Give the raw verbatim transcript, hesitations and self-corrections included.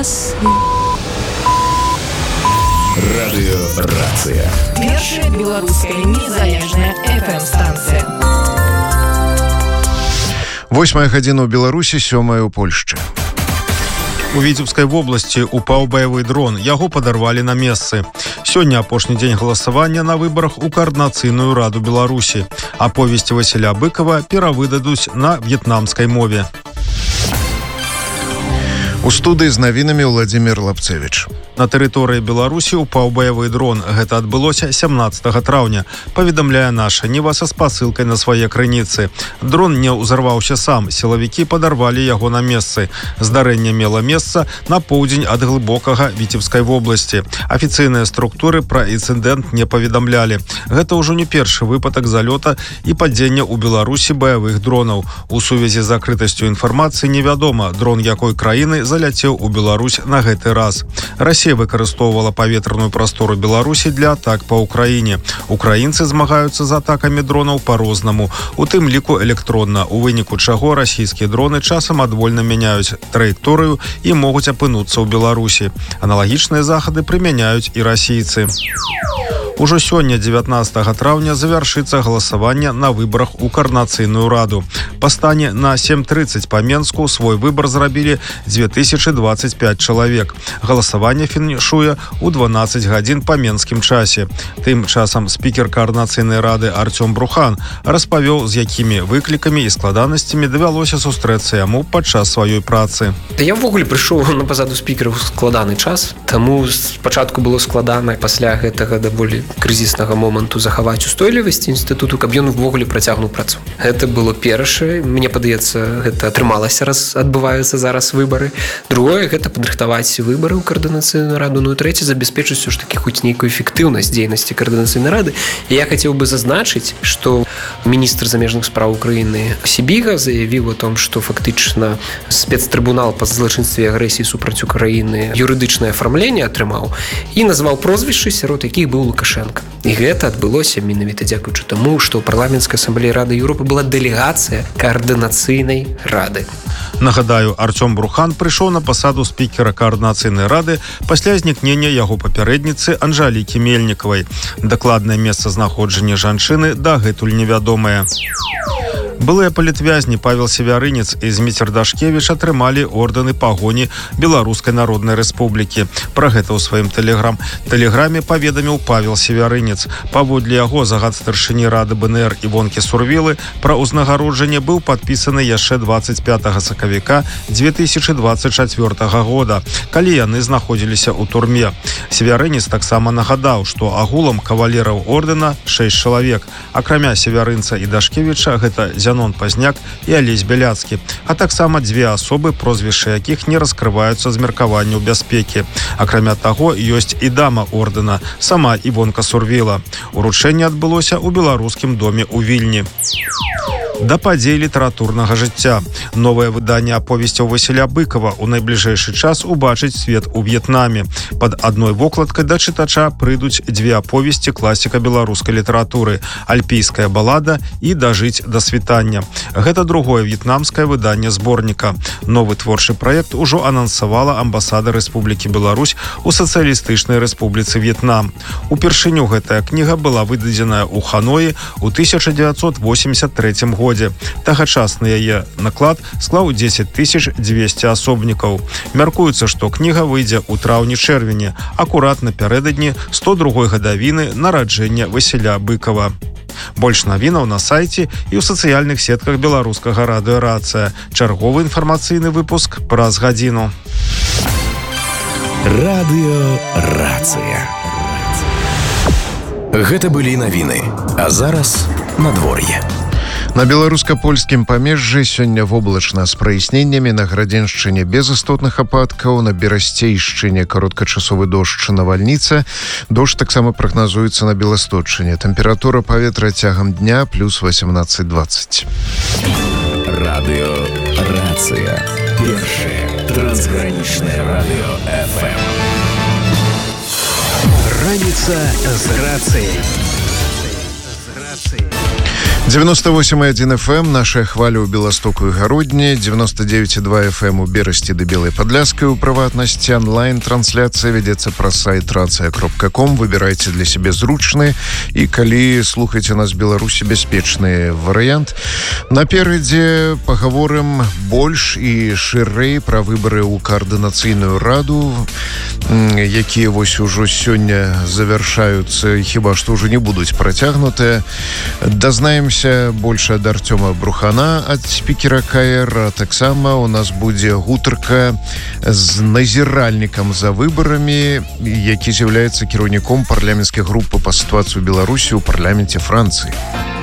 час. Радыёрацыя. Першая беларуская незалежная эф эм-станцыя. Восьмая гадзіна ў Беларусі, сёмая ў Польшчы. У Віцебскай вобласці упаў баявы дрон. Яго падарвалі на месцы. Сёння апошні дзень галасавання на выбарах у Каардынацыйную раду Беларусі. Аповесці Васіля Быкова перавыдадуць на в'етнамскай мове. У студыі з навінамі Владзімір Лапцевіч. На тэрыторыі Беларусі упаў баявы дрон. Гэта адбылося сямнаццатага траўня. Паведамляе наша Ніва са спасылкай на свае крыніцы. Дрон не ўзарваўся сам. Сілавікі падарвалі яго на месцы. Здарэнне мела месца на поўдзень ад глыбокага Віцебскай вобласці. Афіцыйныя структуры пра інцыдэнт не паведамлялі. Гэта ўжо не першы выпадак залёта і падзення ў Беларусі баявых дронаў. У сувязі з закрытасцю інфармацыі невядома, дрон якой краіны заляцеў у Беларусь на гэты раз. Расія выкарыстоўвала паветраную прастору Беларусі для атак па ўкраіне. Украінцы змагаюцца з атакамі дронаў па-рознаму, у тым ліку электронна, у выніку чаго расійскія дроны часам адвольна мяняюць траекторыю і могуць апынуцца ў Беларусі. Аналагічныя захады прымяняюць і расійцы. Ужо сёння, дзевятнаццатага траўня, завяршыцца галасаванне на выбарах у Каардынацыйную раду. Па стане на сем трыццаць па Менску свой выбар зрабілі дзве тысячы дваццаць пяць чалавек. Галасаванне фінішуе ў дванаццаць гадзін па менскім часе. Тым часам спікер Каардынацыйнай рады Арцём Брухан распавёў, з якімі выклікамі і складанасцямі давялося сустрэцца яму падчас сваёй працы. Я ўвогуле прыйшоў на пасаду спікера ў складаны час, таму спачатку было складана, пасля гэтага даволі крызіснага моманту захаваць устойлівасць інстытуту, каб ён увогуле працягнуў працу. Гэта было першае. Мне падаецца, гэта атрымалася, раз адбываюцца зараз выбары. Другое, гэта падрыхтаваць выбары ў Каардынацыйную раду. Ну і трэцяе, забяспечыць усё ж такі хоць нейкую эфектыўнасць дзейнасці Каардынацыйнай рады. І я хацеў бы зазначыць, што міністр замежных спраў Украіны Сібіга заявіў о том, што фактычна спецтрыбунал па злачынстве агрэсіі супраць Украіны юрыдычнае афармленне атрымаў і назваў прозвішчы, сярод якіх быў Лукашенко. І гэта адбылося менавіта дзякуючы таму, што ў парламенцкай асамблеі Рады Еўропы была дэлегацыя Каардынацыйнай рады. Нагадаю, Арцём Брухан прыйшоў на пасаду спікера Каардынацыйнай рады пасля знікнення яго папярэдніцы Анжалікі Мельнікавай. Дакладнае месцазнаходжанне жанчыны дагэтуль невядомае. Былыя палітвязні Павел Севярынец і Зміцер Дашкевіч атрымалі ордэны пагоні Беларускай Народнай Рэспублікі. Пра гэта ў сваім тэлеграм. Тэлеграме паведаміў Павел Севярынец. Паводле яго загад старшыні рады бэ эн эр Івонкі Сурвілы пра ўзнагароджанне быў падпісаны яшчэ дваццаць пятага сакавіка дзве тысячы дваццаць чацвёртага года, калі яны знаходзіліся ў турме. Севярынец таксама нагадаў, што агулам кавалераў ордэна шэсць чалавек. Акрамя Севярынца і Дашкевіча, гэта Зянон Пазняк і Алесь Бяляцкі, а таксама дзве асобы, прозвішчы якіх не раскрываюцца з меркаванняў бяспекі. Акрамя таго, ёсць і дама ордэна, сама Івонка Сурвіла. Уручэнне адбылося ў беларускім доме ў Вільні. Да падзей літаратурнага жыцця. Новае выданне аповесцяў Васіля Быкова ў найбліжэйшы час убачыць свет у В'етнаме. Пад адной вокладкай да чытача прыйдуць дзве аповесці класіка беларускай літаратуры «Альпійская балада» і «Дажыць да світання». Гэта другое в'етнамскае выданне зборніка. Новы творчы праект ужо анансавала амбасада Рэспублікі Беларусь у Сацыялістычнай Рэспубліцы В'етнам. Упершыню гэтая кніга была выдадзеная ў Ханоі ў тысяча дзевяцьсот восемьдесят трэцім годзе. Тагачасны яе наклад склаў дзесяць тысяч дзвесце асобнікаў. Мяркуецца, што кніга выйдзе ў траўні-чэрвені, акурат напярэдадні сто другой гадавіны нараджэння Васіля Быкова. Больш навінаў на сайце і ў сацыяльных сетках беларускага радыёрацыя. Чарговы інфармацыйны выпуск праз гадзіну. Радыёрацыя. Гэта былі навіны, а зараз надвор'е. На беларуска-польскім памежжы сёння воблачна з праясненнямі, на Градзеншчыне без істотных ападкаў, на Берасцейшчыне кароткачасовы дождж, навальніца. Дождж таксама прагназуецца на Беласточчыне. Тэмпература паветра цягам дня плюс восемнадцать двадцать. Радыёрацыя. Першае трансгранічнае радыё эф эм. Раніца з рацыяй. девяносто восемь и один эф эм, наша хваля ў Беластоку і Гародні, девяносто девять и два эф эм у Берасці да Белай Падляскай у прыватнасці. Онлайн-трансляцыя вядзецца праз сайт рацыя кропка ком. Выбірайце для сябе зручны і калі слухаеце нас Беларусі бяспечны варыянт. Наперадзе пагаворым больш і шырэй пра выбары ў каардынацыйную раду, якія вось ужо сёння завяршаюцца, хіба што ўжо не будуць працягнутыя. Дазнаемся больше ад Артёма Брухана ад спікера ка эр, а таксама у нас будзе гутарка з назіральнікам за выбарамі, які з'яўляецца кіраўніком парламенцкай групы па сітуацыі ў Беларусі ў парламенце Францыі.